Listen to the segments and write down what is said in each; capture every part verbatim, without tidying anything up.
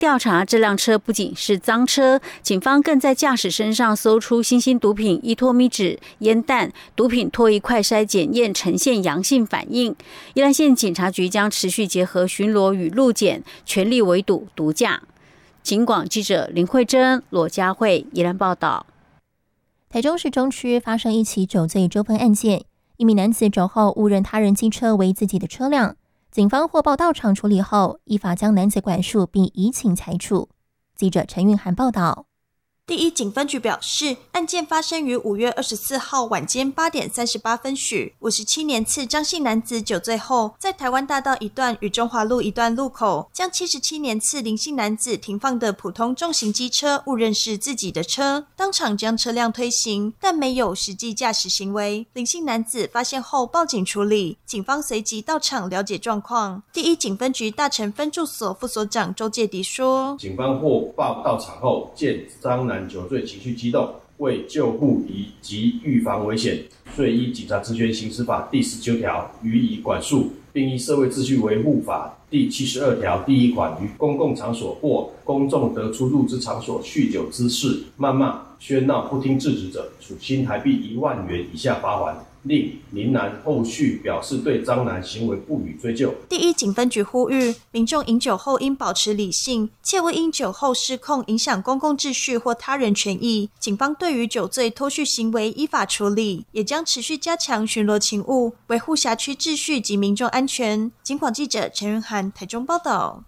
调查这辆车不仅是赃车，警方更在驾驶身上搜出新兴毒品依托米酯、烟弹，毒品唾液快筛检验呈现阳性反应。宜兰县警察局将持续结合巡逻与路检，全力围堵毒驾。警广记者林慧珍、罗佳慧宜兰报道。 台中市中区发生一起酒醉纠纷案件，一名男子酒后误认他人机车为自己的车辆，警方获报到场处理后，依法将男子管束并移请裁处。记者陈韵涵报道。 第一警分局表示，案件发生于五月二十四号晚间八点三十八分许，五十七年次张姓男子酒醉后，在台湾大道一段与中华路一段路口，将七十七年次林姓男子停放的普通重型机车误认是自己的车，当场将车辆推行，但没有实际驾驶行为。林姓男子发现后报警处理，警方随即到场了解状况。第一警分局大城分驻所副所长周介迪说， 警方获报到场后，见张男酒醉情绪激动，为救护以及预防危险，遂依警察职权行使法第十九条予以管束，并依社会秩序维护法第七十二条第一款于公共场所或公众得出入之场所酗酒滋事、谩骂、喧闹不听制止者，处新台币一万元以下罚锾。另林男后续表示对张男行为不予追究。 第一警分局呼吁民众饮酒后应保持理性，切勿因酒后失控影响公共秩序或他人权益。警方对于酒醉脱序行为依法处理，也将持续加强巡逻勤务，维护辖区秩序及民众安全。警广记者陈云涵台中报道。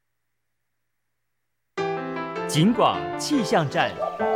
警广气象站。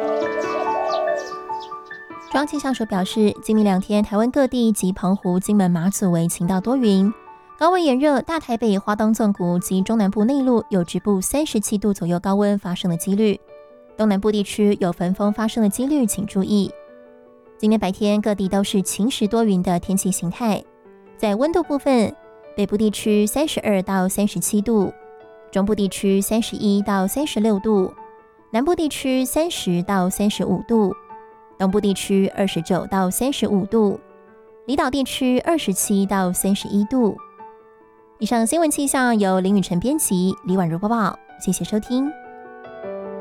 中央气象署表示，今明两天台湾各地及澎湖、金门、马祖为晴到多云，高温炎热，大台北、花东纵谷及中南部内陆有局部三十七度左右高温发生的几率，东南部地区有焚风发生的几率，请注意。今天白天各地都是晴时多云的天气形态，在温度部分，北部地区三十二到三十七度，中部地区三十一到三十六度，南部地区三十到三十五度，东部地区二十九到三十五度，离岛地区二十七到三十一度。以上新闻气象由林雨晨编辑，李婉如播报，谢谢收听。